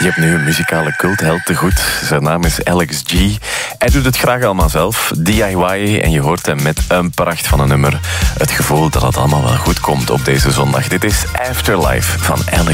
Je hebt nu een muzikale cultheld te goed. Zijn naam is Alex G. Hij doet het graag allemaal zelf, DIY, en je hoort hem met een pracht van een nummer. Het gevoel dat het allemaal wel goed komt op deze zondag. Dit is Afterlife van Alex